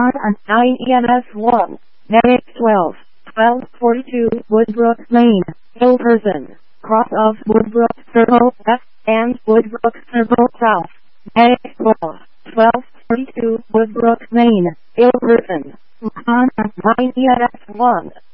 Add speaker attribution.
Speaker 1: on 9 EMS 1, Medic 12, 1242 Woodbrook Lane, Hilversum, cross of Woodbrook Circle West and Woodbrook Circle South, Medic 12, 1242 Woodbrook Lane, Hilversum, on 9 EMS 1.